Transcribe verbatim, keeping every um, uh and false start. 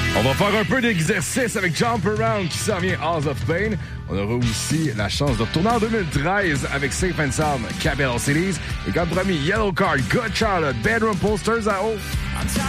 On va faire un peu d'exercice avec Jump Around qui s'en vient House of Pain. On aura aussi la chance de retourner en deux mille treize avec Safe and Sound, Capital Cities. Et comme promis, Yellow Card, Good Charlotte, Bedroom Posters à haut.